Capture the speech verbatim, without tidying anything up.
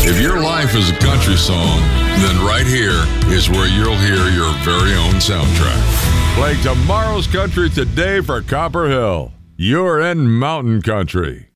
If your life is a country song, then right here is where you'll hear your very own soundtrack. Play tomorrow's country today for Copper Hill. You're in mountain country.